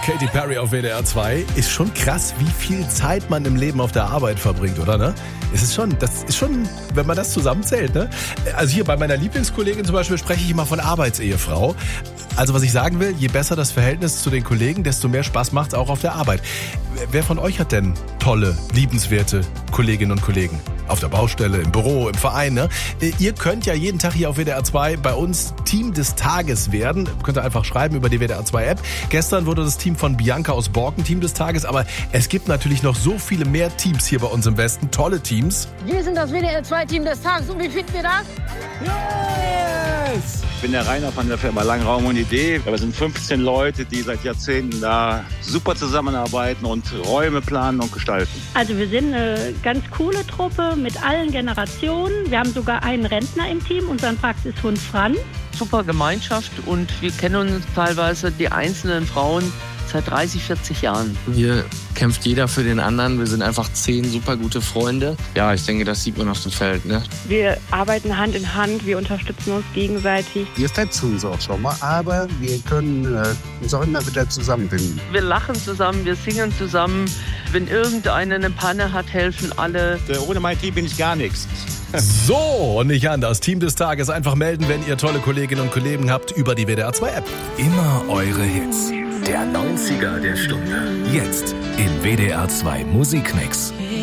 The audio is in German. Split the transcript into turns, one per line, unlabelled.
Katy Perry auf WDR 2. Ist schon krass, wie viel Zeit man im Leben auf der Arbeit verbringt, oder ne? Das ist schon, wenn man das zusammenzählt, ne? Also hier bei meiner Lieblingskollegin zum Beispiel spreche ich immer von Arbeitsehefrau. Also was ich sagen will, je besser das Verhältnis zu den Kollegen, desto mehr Spaß macht's auch auf der Arbeit. Wer von euch hat denn tolle, liebenswerte Kolleginnen und Kollegen? Auf der Baustelle, im Büro, im Verein, ne? Ihr könnt ja jeden Tag hier auf WDR 2 bei uns Team des Tages werden. Könnt ihr einfach schreiben über die WDR 2 App. Gestern wurde das Team von Bianca aus Borken Team des Tages, aber es gibt natürlich noch so viele mehr Teams hier bei uns im Westen. Tolle Teams.
Wir sind das WDR 2 Team des Tages und wie finden wir das?
Yes! Ich bin der Rainer von der Firma Langraum und Idee. Wir sind 15 Leute, die seit Jahrzehnten da super zusammenarbeiten und Räume planen und gestalten.
Also wir sind eine ganz coole Truppe mit allen Generationen. Wir haben sogar einen Rentner im Team, unseren Praxishund Franz.
Super Gemeinschaft und wir kennen uns teilweise, die einzelnen Frauen, seit 30, 40 Jahren.
Hier kämpft jeder für den anderen. Wir sind einfach 10 super gute Freunde. Ja, ich denke, das sieht man auf dem Feld, ne?
Wir arbeiten Hand in Hand, wir unterstützen uns gegenseitig.
Wir setzen uns auch schon mal, aber wir können uns auch immer wieder zusammenfinden.
Wir lachen zusammen, wir singen zusammen. Wenn irgendeiner eine Panne hat, helfen alle.
Ohne mein Team bin ich gar nichts.
So, und nicht anders. Team des Tages einfach melden, wenn ihr tolle Kolleginnen und Kollegen habt über die WDR 2 App.
Immer eure Hits. Der 90er der Stunde. Jetzt im WDR 2 Musikmix.